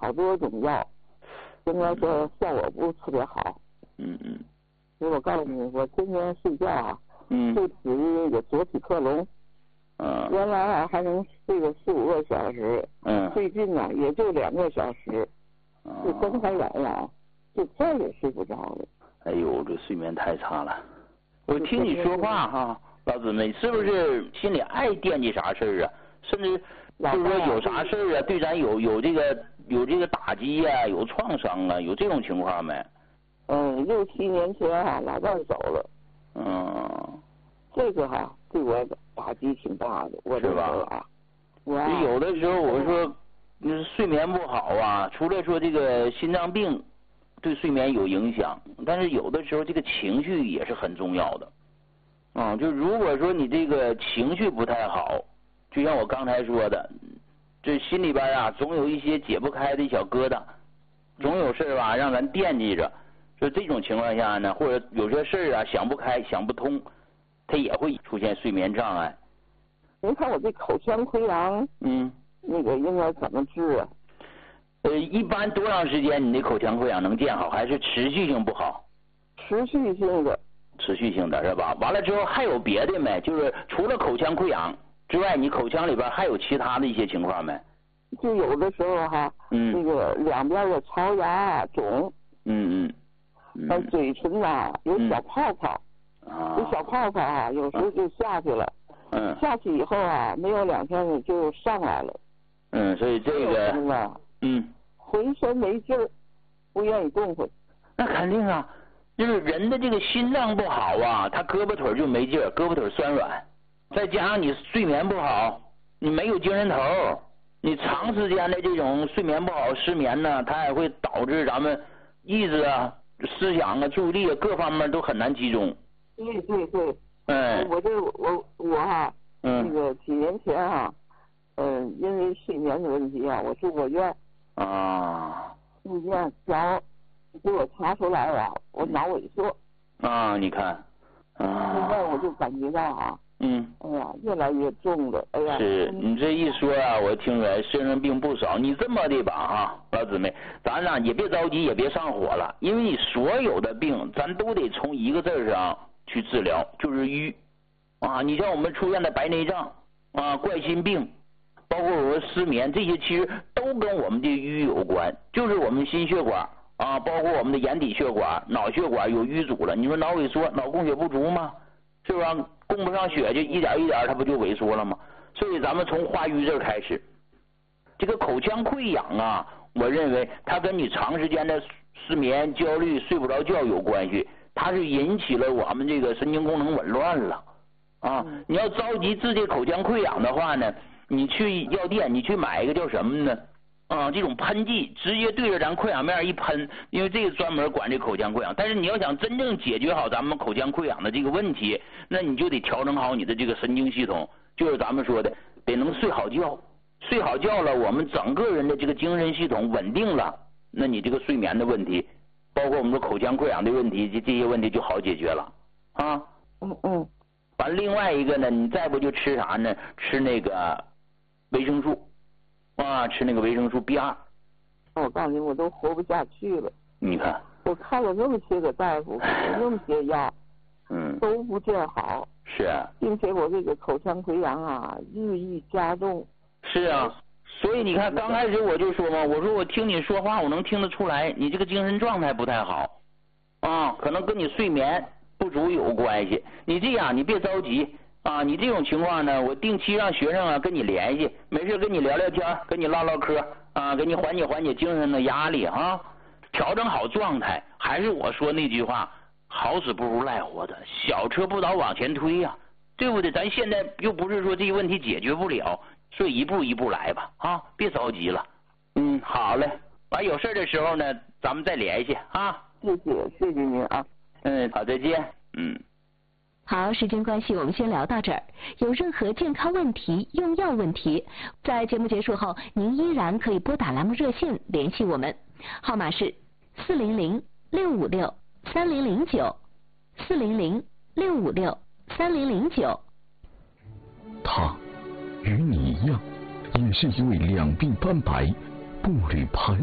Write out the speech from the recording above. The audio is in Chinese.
好多种药，应该说效果不是特别好。所以我告诉你，我天天睡觉啊，就属于那个左体克隆。原来啊还能睡个4-5个小时，最近呢也就2个小时，就睁开眼呀，就再也睡不着了。 哎呦，这睡眠太差了。我听你说话哈，老姊妹，是不是心里爱惦记啥事儿啊？甚至就是说有啥事儿啊，对咱有这个打击呀，有创伤啊，有这种情况没 ？6、7年前啊，老伴走了。这个哈对我打击挺大的，我是吧？有的时候我说，睡眠不好啊，除了说这个心脏病对睡眠有影响，但是有的时候这个情绪也是很重要的。就如果说你这个情绪不太好，就像我刚才说的，这心里边啊总有一些解不开的小疙瘩，总有事吧让咱惦记着。说这种情况下呢，或者有些事啊想不开想不通，它也会出现睡眠障碍。 您看我这口腔溃疡，那个应该怎么治啊？ 一般多长时间你的口腔溃疡能见好，还是持续性不好？ 持续性的。 持续性的是吧？完了之后还有别的没？就是除了口腔溃疡之外，你口腔里边还有其他的一些情况没？ 就有的时候哈，那个两边的槽牙肿。嘴唇呐有小泡泡。有小泡泡啊，有时候就下去了。下去以后啊，没有2天就上来了。 所以这个浑身没劲儿，不愿意动弹。 那肯定啊，就是人的这个心脏不好啊，他胳膊腿就没劲儿，胳膊腿酸软，再加上你睡眠不好，你没有精神头，你长时间的这种睡眠不好、失眠呢，它也会导致咱们意志啊、思想啊、注意力啊各方面都很难集中。 对。我哈，那个几年前哈，因为睡眠的问题啊，我住过院。住院给我查出来了，我脑萎缩。 你看。 现在我就感觉到啊。哎呀，越来越重了，哎呀。 是你这一说啊，我听出来身上病不少。你这么的吧老姊妹，咱俩也别着急，也别上火了，因为你所有的病，咱都得从一个字上去治疗，就是瘀。你像我们出现的白内障冠心病，包括我们失眠，这些其实都跟我们的瘀有关，就是我们心血管包括我们的眼底血管、脑血管有瘀阻了。你说脑萎缩，脑供血不足吗？是不是供不上血，就一点一点它不就萎缩了吗？所以咱们从化瘀这儿开始。这个口腔溃疡啊，我认为它跟你长时间的失眠、焦虑、睡不着觉有关系，它是引起了我们这个神经功能紊乱了你要着急治这口腔溃疡的话呢，你去药店你去买一个叫什么呢这种喷剂，直接对着咱溃疡面一喷，因为这个专门管这口腔溃疡。但是你要想真正解决好咱们口腔溃疡的这个问题，那你就得调整好你的这个神经系统，就是咱们说的得能睡好觉。睡好觉了，我们整个人的这个精神系统稳定了，那你这个睡眠的问题，包括我们的口腔溃疡的问题，这些问题就好解决了完另外一个呢，你再不就吃啥呢？吃那个维生素吃那个维生素 B2。 我告诉你，我都活不下去了。 你看， 我看了那么些个大夫，那么些药，都不见好。 是啊， 并且我这个口腔溃疡啊，日益加重。 是啊，所以你看，刚开始我就说嘛，我说我听你说话，我能听得出来，你这个精神状态不太好可能跟你睡眠不足有关系。你这样，你别着急你这种情况呢，我定期让学生跟你联系，没事跟你聊聊天，跟你唠唠嗑给你缓解精神的压力调整好状态。还是我说那句话，好死不如赖活的，小车不倒往前推对不对？咱现在又不是说这个问题解决不了，所以一步一步来吧别着急了。好嘞，完有事的时候呢，咱们再联系谢谢您好，再见。 好，时间关系，我们先聊到这儿。有任何健康问题、用药问题，在节目结束后，您依然可以拨打栏目热线联系我们，号码是400-656-3009，400-656-3009。 他与你一样，也是一位两鬓斑白、步履蹒